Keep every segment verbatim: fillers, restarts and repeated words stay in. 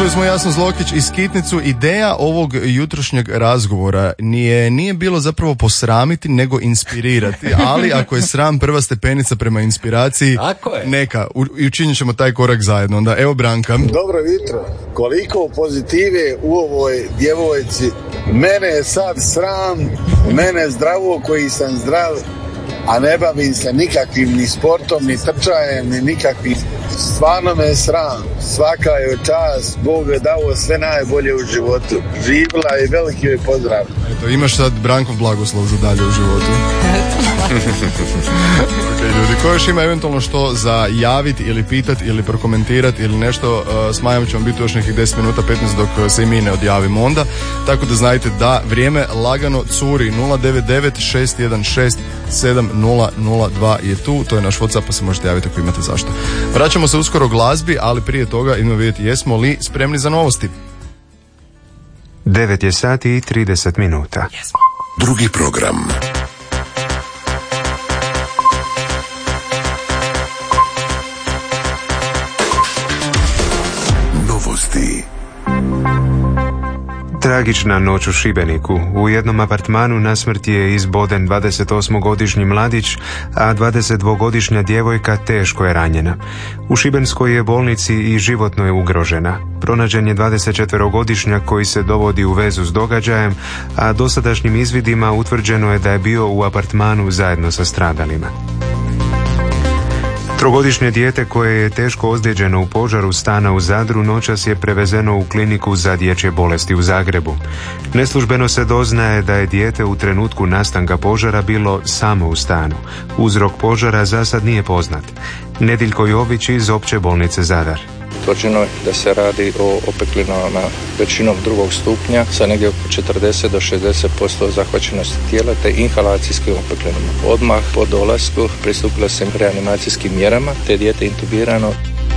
Slušali smo Jasnu Zlokić i Skitnicu. Ideja ovog jutrošnjeg razgovora nije, nije bilo zapravo posramiti, nego inspirirati. Ali ako je sram prva stepenica prema inspiraciji, neka, u, i učinit ćemo taj korak zajedno. Onda evo Branka. Dobro jutro. Koliko pozitive u ovoj djevojci. Mene je sad sram, mene zdravo koji sam zdrav, a ne bavim se nikakvim ni sportom, ni trčajem, ni nikakvim. Stvarno me je sram. Svaka je čast, Bog je dao sve najbolje u životu. Živjela i veliki joj pozdrav. Eto, imaš sad Brankov blagoslov za dalje u životu. Ok, ljudi, ko još ima eventualno što za javiti ili pitati ili prokomentirati ili nešto, uh, s Majom ćemo biti još nekih deset minuta, petnaest dok se i mi ne odjavimo onda. Tako da znajte da vrijeme lagano curi. Nula devet devet šest jedan šest sedam nula nula dva je tu, to je naš WhatsApp, pa se možete javiti ako imate zašto. Vraćamo se uskoro glazbi, ali prije toga idemo vidjeti jesmo li spremni za novosti. devet je sati i trideset minuta. Jesmo. Drugi program. Novosti. Tragična noć u Šibeniku. U jednom apartmanu na smrt je izboden dvadesetosmogodišnji mladić, a dvadesetdvogodišnja djevojka teško je ranjena. U šibenskoj je bolnici i životno je ugrožena. Pronađen je dvadesetčetverogodišnjak koji se dovodi u vezu s događajem, a dosadašnjim izvidima utvrđeno je da je bio u apartmanu zajedno sa stradalima. Trogodišnje dijete koje je teško ozlijeđeno u požaru stana u Zadru noćas je prevezeno u kliniku za dječje bolesti u Zagrebu. Neslužbeno se doznaje da je dijete u trenutku nastanka požara bilo samo u stanu. Uzrok požara za sad nije poznat. Nediljko Jović iz Opće bolnice Zadar. Utvrđeno je da se radi o opeklinama većinom drugog stupnja sa negdje oko četrdeset do šezdeset posto zahvaćenosti tijela te inhalacijskim opeklinama. Odmah po dolasku pristupilo se reanimacijskim mjerama te dijete intubirano.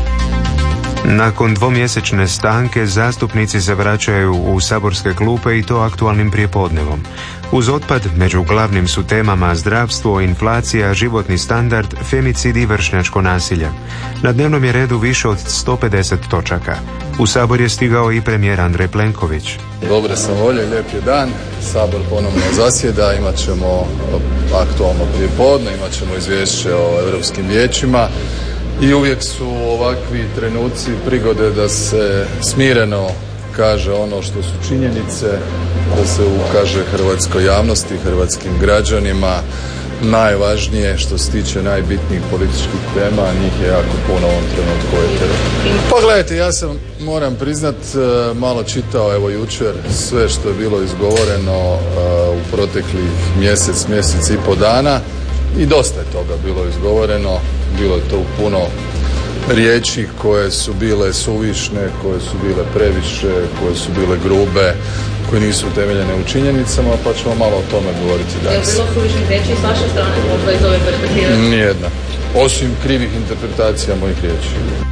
Nakon dvomjesečne stanke zastupnici se vraćaju u saborske klupe i to aktualnim prijepodnevom. Uz otpad među glavnim su temama zdravstvo, inflacija, životni standard, femicid i vršnjačko nasilje. Na dnevnom je redu više od sto pedeset točaka. U Sabor je stigao i premijer Andrej Plenković. Dobre sam volje, lijep je dan, Sabor ponovno zasjeda, imat ćemo aktualno prijepodne, imat ćemo izvješće o europskim vijećima. I uvijek su ovakvi trenuci prigode da se smireno kaže ono što su činjenice, da se ukaže hrvatskoj javnosti, hrvatskim građanima najvažnije što se tiče najbitnijih političkih tema, a njih je jako puno u ovom trenutku. Pogledajte, ja sam, moram priznat, malo čitao evo jučer sve što je bilo izgovoreno u proteklih mjesec, mjesec i po dana i dosta je toga bilo izgovoreno. Bilo je to puno riječi koje su bile suvišne, koje su bile previše, koje su bile grube, koje nisu utemeljene u činjenicama, pa ćemo malo o tome govoriti danas. Je li bilo suvišnih riječi s vaše strane, možda iz ove perspektive? Nijedna. Osim krivih interpretacija mojih riječi.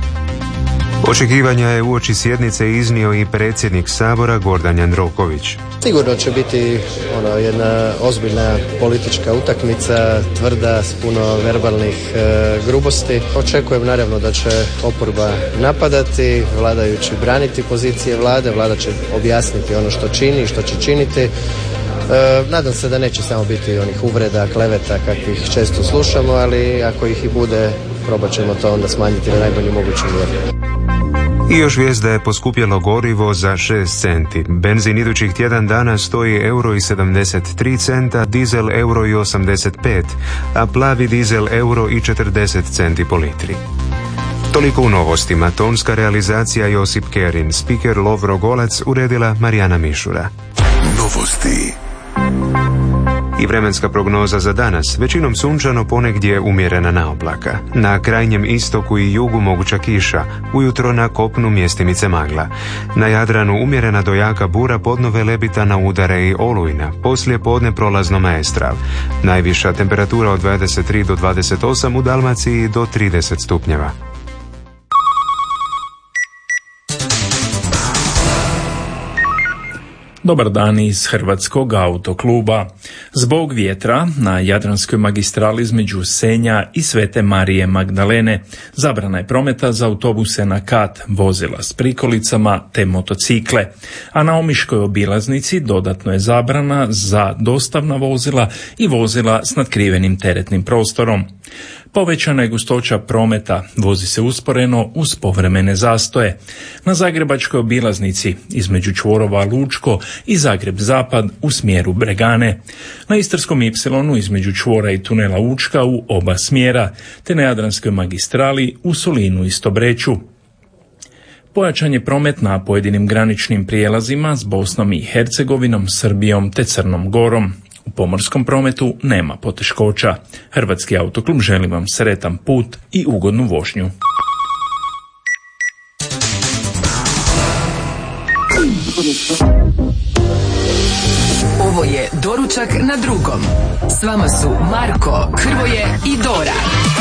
Očekivanja je uoči sjednice iznio i predsjednik Sabora Gordan Jandroković. Sigurno će biti ono, jedna ozbiljna politička utakmica, tvrda, s puno verbalnih e, grubosti. Očekujem naravno da će oporba napadati, vladajući braniti pozicije vlade, vlada će objasniti ono što čini i što će činiti. E, nadam se da neće samo biti onih uvreda, kleveta kakvih često slušamo, ali ako ih i bude, probat ćemo to onda smanjiti na najbolju moguću mjeru. I još vijest da je poskupjelo gorivo za šest centi. Benzin idućih tjedan dana stoji euro i sedamdeset tri centa, dizel euro i osamdeset pet, a plavi dizel euro i četrdeset centi po litri. Toliko u novostima. Tonska realizacija Josip Kerin, spiker Lovro Golac, uredila Marijana Mišura. Novosti. I vremenska prognoza za danas, većinom sunčano, ponegdje umjerena naoblaka. Na krajnjem istoku i jugu moguća kiša, ujutro na kopnu mjestimice magla. Na Jadranu umjerena do jaka bura, podno Velebita na udare i olujna, poslije podne prolazno maestrav. Najviša temperatura od dvadeset tri do dvadeset osam, u Dalmaciji do trideset stupnjeva. Dobar dan iz Hrvatskog autokluba. Zbog vjetra na Jadranskoj magistrali između Senja i Svete Marije Magdalene zabrana je prometa za autobuse na kat, vozila s prikolicama te motocikle. A na Omiškoj obilaznici dodatno je zabrana za dostavna vozila i vozila s natkrivenim teretnim prostorom. Povećana je gustoća prometa, vozi se usporeno uz povremene zastoje. Na Zagrebačkoj obilaznici između čvorova Lučko i Zagreb Zapad u smjeru Bregane. Na Istarskom ipsilonu između čvora i tunela Učka u oba smjera, te na Jadranskoj magistrali u Solinu i Stobreću. Pojačan je promet na pojedinim graničnim prijelazima s Bosnom i Hercegovinom, Srbijom te Crnom Gorom. U pomorskom prometu nema poteškoća. Hrvatski autoklub želi vam sretan put i ugodnu vožnju. Ovo je Doručak na drugom. S vama su Marko, Hrvoje i Dora.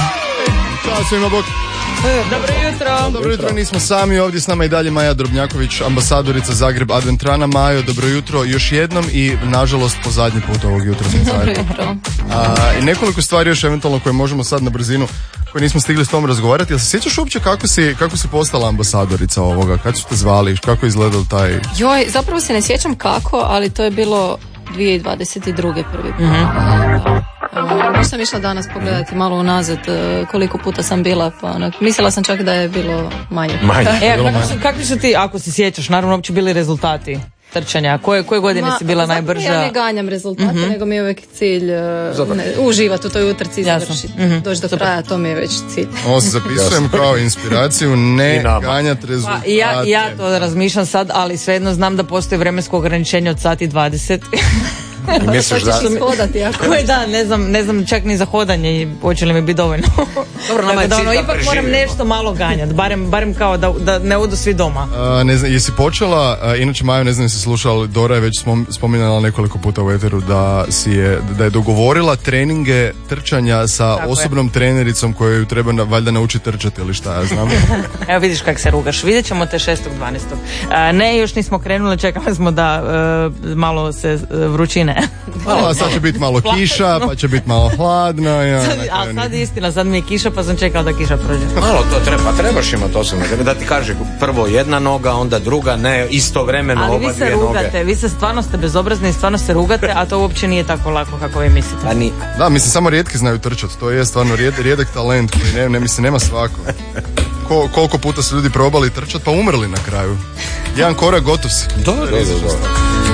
Ćao svima, bok. Dobro jutro. Dobro jutro, nismo sami, ovdje s nama i dalje Maja Drobnjaković, ambasadorica Zagreb Adventrana. Majo, dobro jutro još jednom i nažalost po zadnji put ovog jutra. Dobro jutro. A, i nekoliko stvari još eventualno koje možemo sad na brzinu, koje nismo stigli s tom razgovarati. Jel se sjećaš uopće kako si, kako si postala ambasadorica ovoga? Kad su te zvali? Kako je izgledao taj... Joj, zapravo se ne sjećam kako, ali to je bilo dvije tisuće dvadeset druge prvi put. Mm-hmm. Možda sam išla danas pogledati malo unazad koliko puta sam bila, pa onak, mislila sam čak da je bilo manje. Manje. E, kakvi su, kakvi su ti, ako se sjećaš, naravno uopće bili rezultati trčanja? Koje, koje godine Ma, si bila najbrža? Ja ne ganjam rezultate, mm-hmm. nego mi je uvijek cilj ne, uživati u toj utrci i završiti. Mm-hmm. Doći do Super. kraja, to mi je već cilj. Ovo se zapisujem kao inspiraciju, ne ganjati rezultate. Pa, ja, ja to razmišljam sad, ali svejedno znam da postoji vremensko ograničenje od sati dvadeset. Misliš da ćeš hodati ako koje da, ne znam, ne znam čak ni za hodanje i hoće li mi biti dovoljno. Dobro, nama je da, ono, ipak moram nešto malo ganjati, barem, barem kao da, da ne odu svi doma. A, ne znam, jesi počela, a, inače Maju, ne znam jesi slušala, ali Dora je već spominjala nekoliko puta u eteru da si je, da je dogovorila treninge trčanja sa Tako osobnom je. trenericom koju treba na, valjda naučiti trčati ili šta ja znam. Evo vidiš kak se rugaš, vidjet ćemo te šestog dvanaestog Ne, još nismo krenuli, čekali smo da uh, malo se uh, vrućine. A sad će biti malo kiša, pa će biti malo hladno. Ja, sad, a sad je istina, sad mi je kiša pa sam čekala da kiša prođe. Malo to treba, trebaš imati osobno. Da ti kaže prvo jedna noga, onda druga, ne istovremeno oba dvije noge. Ali vi se rugate, vi se stvarno ste bezobrazni i stvarno se rugate, a to uopće nije tako lako kako vi mislite. Da, ni... da mislim, samo rijetki znaju trčati, to je stvarno rijed, rijedak talent koji ne, ne mislim, nema svako. Ko, koliko puta su ljudi probali trčati pa umrli na kraju. Jedan korak, gotov si. Dobro, dobro, dobro.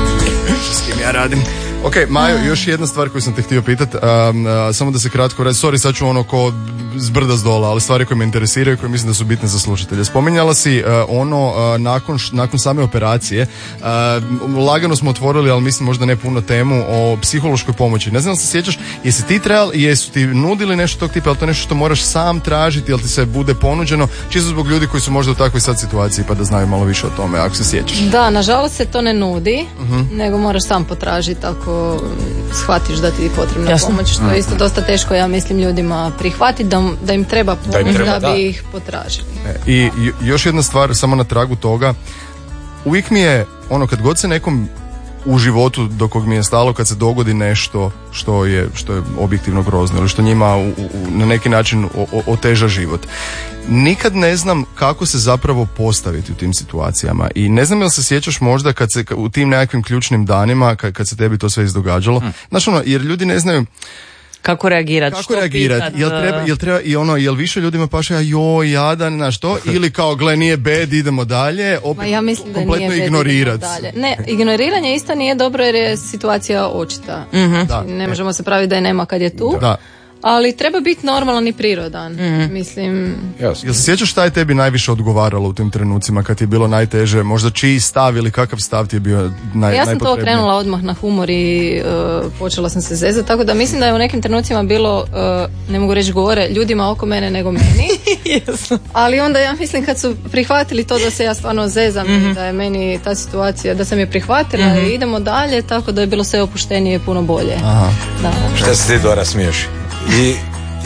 S kim ja radim. Ok, Majo, još jedna stvar koju sam te htio pitati, um, uh, samo da se kratko radi, sorry, sad ću ono ko zbrda s dola, ali stvari koje me interesiraju i koje mislim da su bitne za slušatelje. Spominjala si uh, ono uh, nakon, š, nakon same operacije, uh, lagano smo otvorili, ali mislim možda ne puno temu o psihološkoj pomoći. Ne znam da se sjećaš, jesi ti trebali, jesu ti nudili nešto tog tipa, ali to nešto što moraš sam tražiti, jel ti se bude ponuđeno, čisto zbog ljudi koji su možda u takvoj sad situaciji, pa da znaju malo više o tome, ako se sjećaš. Da, nažalost se to ne nudi, uh-huh. nego moraš sam potražiti ako shvatiš da ti je potrebna Jasno. pomoć, što je isto dosta teško, ja mislim, ljudima prihvatiti da, da im treba pomoć da, im treba, da bi da. ih potražili. E, I još jedna stvar, samo na tragu toga, uvijek mi je, ono, kad god se nekom u životu do kog mi je stalo, kad se dogodi nešto što je, što je objektivno grozno ili što njima u, u, na neki način o, o, oteža život. Nikad ne znam kako se zapravo postaviti u tim situacijama i ne znam jel se sjećaš možda kad se u tim nekakvim ključnim danima kad, kad se tebi to sve izdogađalo. Hmm. Znaš ono, jer ljudi ne znaju kako reagirati, kako reagirati, jel treba, jel treba i ono, jel više ljudima paše a joj jadan, na što, ili kao gle nije bed, idemo dalje, opet ja mislim da kompletno ignorirati. Ne, ignoriranje isto nije dobro jer je situacija očita. Mm-hmm. Da. Ne možemo se praviti da je nema kad je tu. Da. Ali treba biti normalan i prirodan, mm. mislim. Yes. Jel se sjećaš šta je tebi najviše odgovaralo u tim trenucima kad je bilo najteže, možda čiji stav ili kakav stav ti je bio naj, ja sam to krenula odmah na humor i uh, počela sam se zezati, tako da mislim da je u nekim trenucima bilo, uh, ne mogu reći gore, ljudima oko mene nego meni. yes. Ali onda ja mislim kad su prihvatili to da se ja stvarno zezam mm-hmm. i da je meni ta situacija, da sam je prihvatila mm-hmm. i idemo dalje, tako da je bilo sve opuštenije i puno bolje. Aha. Da. Šta se ti Dora smiješ? I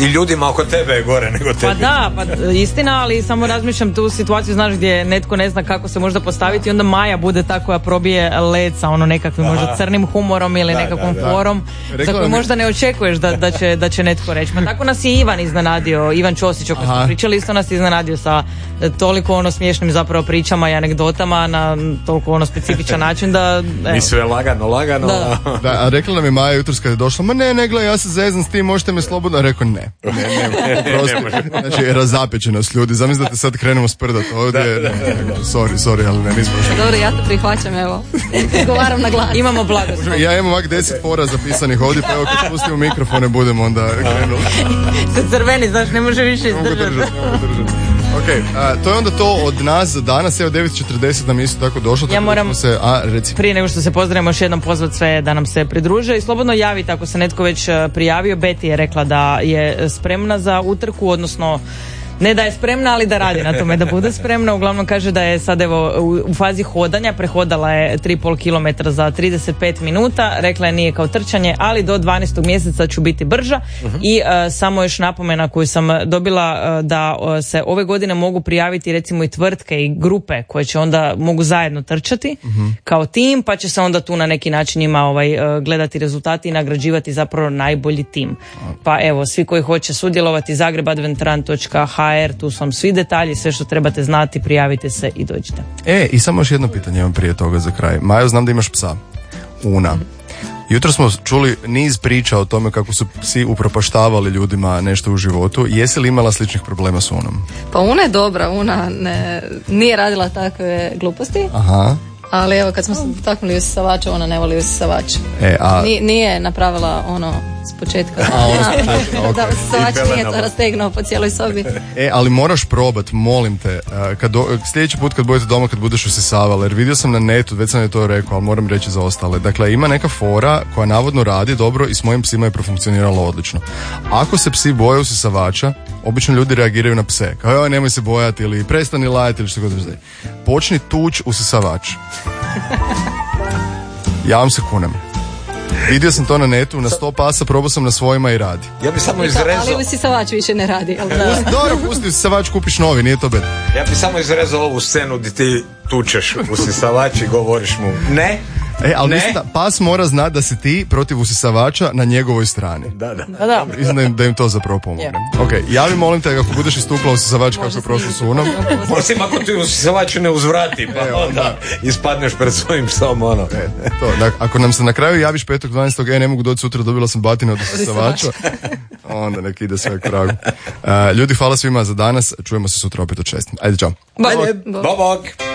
I ljudima oko tebe je gore nego tebi. Pa da, pa istina, ali samo razmišljam tu situaciju, znaš, gdje netko ne zna kako se možda postaviti i onda Maja bude ta koja probije led sa ono nekakvim možda crnim humorom ili da, nekakvom da, da. forom za koju možda ne očekuješ da, da, će, da će netko reći. Ma tako nas je Ivan iznenadio, Ivan Ćosić, o kojem smo pričali, isto nas je iznenadio sa toliko ono smiješnim zapravo pričama i anegdotama na toliko ono specifičan način da... Mi sve lagano, lagano. Da. Da, a rekla nam je Maja jutros kad je došla, ma ne, ne, gledaj, ja se zezam s tim, možete me slobodno. A rekao ne, ne, ne, prosto, znači razapečenost ljudi, zamislite sad krenemo sprdat ovdje, da, da, da. sorry, sorry, ali ne, nismo što. Dobro, ja to prihvaćam, evo, govaram na glas. Imamo blagost. Ja imam ovak deset fora zapisanih ovdje, pa evo kad pustimo mikrofone budemo onda krenuli. Se crveni, znaš, ne može više izdržati. Ne mogu držati, ne mogu držati. Ok, a, to je onda to od nas za danas, evo devet četrdeset nam isto tako došlo. Ja moram, se, a, reci. prije nego što se pozdravimo, još jednom pozvat sve da nam se pridruže i slobodno javite ako se netko već prijavio. Beti je rekla da je spremna za utrku, odnosno ne da je spremna, ali da radi na tome da bude spremna. Uglavnom kaže da je sad evo u, u fazi hodanja, prehodala je tri i pol kilometra za trideset pet minuta, rekla je nije kao trčanje, ali do dvanaestog mjeseca ću biti brža. Uh-huh. I uh, samo još napomena koju sam dobila uh, da uh, se ove godine mogu prijaviti recimo i tvrtke i grupe koje će onda mogu zajedno trčati uh-huh. kao tim, pa će se onda tu na neki način ima ovaj, uh, gledati rezultati i nagrađivati zapravo najbolji tim. Uh-huh. Pa evo, svi koji hoće sudjelovati, zagreb advent run točka h r, tu su vam svi detalji, sve što trebate znati, prijavite se i dođite. E, i samo još jedno pitanje imam prije toga za kraj. Majo, znam da imaš psa. Una. Jutro smo čuli niz priča o tome kako su psi upropaštavali ljudima nešto u životu. Jesi li imala sličnih problema s Unom? Pa Una je dobra, Una ne, nije radila takve gluposti. Aha. Ali evo, kad smo se dotaknuli usisavača, ona ne voli usisavač. E, a... Nije, nije napravila ono s početka. A, ono s početka, okay. Da, usisavač nije to rastegnuo po cijeloj sobi. E, ali moraš probat, molim te, kad do, sljedeći put kad budete doma, kad budeš usisavala, jer vidio sam na netu, već sam je to rekao, ali moram reći za ostale. Dakle, ima neka fora koja navodno radi dobro i s mojim psima je profunkcioniralo odlično. Ako se psi boje usisavača, obično ljudi reagiraju na pse. Kao, joj, nemoj se bojati ili prestani lajati ili što god da. Počni tuć usisavač. Ja vam se kunem. Vidio sam to na netu, na sto pasa, probao sam na svojima i radi. Ja bi samo izrezao... Ali usisavač više ne radi. Ali da. Dobro, pusti usisavač, kupiš novi, nije to bed. Ja bi samo izrezao ovu scenu gdje ti tučeš usisavač i govoriš mu ne. E, ali mislim da pas mora znati da si ti protiv usisavača na njegovoj strani. Da, da. Da, da. Mislim da im, da im to zapravo pomogne. Yeah. Ok, javi molim te ako budeš istukla usisavač kako je prošlo s Unom. Osim ako ti usisavač ne uzvrati, pa e, onda ispadneš pred svojim psom, ono. E, to, da, ako nam se na kraju javiš petog dvanaestog e, ne mogu doći sutra, dobila sam batine od usisavača, onda nek ide sve kragu. Uh, ljudi, hvala svima za danas, čujemo se sutra opet od šest. Ajde, čao. Bye. Bye. Bye.